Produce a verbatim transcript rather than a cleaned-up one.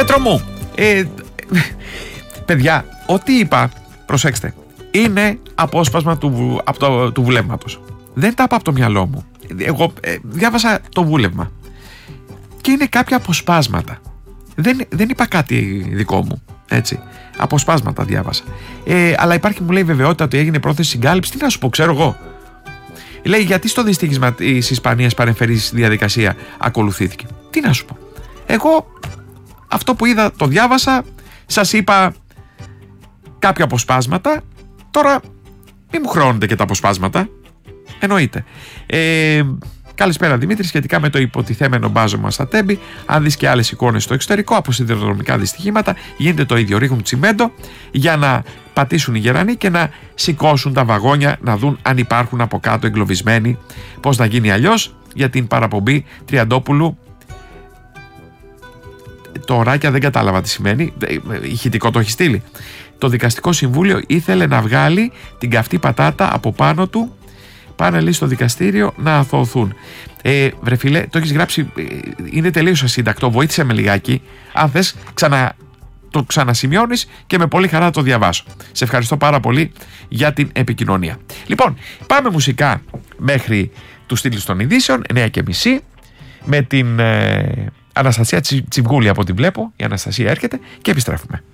Πέτρο μου, ε, παιδιά, ό,τι είπα, προσέξτε, είναι απόσπασμα του, από το, του βουλεύματος. Δεν τα είπα από το μυαλό μου. Εγώ ε, διάβασα το βούλευμα και είναι κάποια αποσπάσματα. Δεν, δεν είπα κάτι δικό μου, έτσι. Αποσπάσματα διάβασα. Ε, αλλά υπάρχει, μου λέει, βεβαιότητα ότι έγινε πρόθεση συγκάλυψη. Τι να σου πω, ξέρω εγώ. Λέει, γιατί στο δυστύχισμα της Ισπανίας παρεμφερής διαδικασία ακολουθήθηκε. Τι να σου πω. Εγώ αυτό που είδα το διάβασα, σας είπα κάποια αποσπάσματα. Τώρα μην μου χρώνετε και τα αποσπάσματα. Εννοείται. Ε, καλησπέρα Δημήτρη. Σχετικά με το υποτιθέμενο μπάζωμα στα Τέμπη, αν δεις και άλλες εικόνες στο εξωτερικό από σιδηροδρομικά δυστυχήματα, γίνεται το ίδιο. Ρίχνουν τσιμέντο για να πατήσουν οι γερανοί και να σηκώσουν τα βαγόνια, να δουν αν υπάρχουν από κάτω εγκλωβισμένοι. Πώς να γίνει αλλιώς? Για την παραπομπή Τριαντόπουλου. Το ωράκια δεν κατάλαβα τι σημαίνει. Ηχητικό το έχει στείλει. Το δικαστικό συμβούλιο ήθελε να βγάλει την καυτή πατάτα από πάνω του. Πάνε λέει στο δικαστήριο να αθωωωθούν. Ε, βρε φίλε, το έχεις γράψει, είναι τελείως ασύντακτο. Βοήθησε με λιγάκι. Αν θες, ξανα, το ξανασημειώνεις και με πολύ χαρά το διαβάσω. Σε ευχαριστώ πάρα πολύ για την επικοινωνία. Λοιπόν, πάμε μουσικά μέχρι του στήλους των ειδήσεων, εννιά και μισή, με την ε, Αναστασία Τσιβγούλη από ό,τι βλέπω. Η Αναστασία έρχεται και επιστρέφουμε.